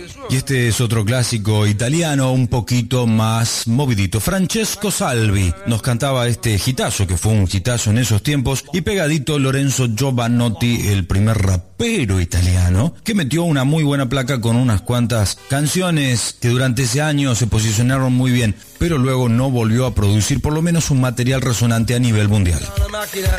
Y este es otro clásico italiano, un poquito más movidito. Francesco Salvi nos cantaba este hitazo, que fue un hitazo en esos tiempos, y pegadito Lorenzo Giovanotti, el primer rapero italiano, que metió una muy buena placa con unas cuantas canciones que durante ese año se posicionaron muy bien, pero luego no volvió a producir por lo menos un material resonante a nivel mundial.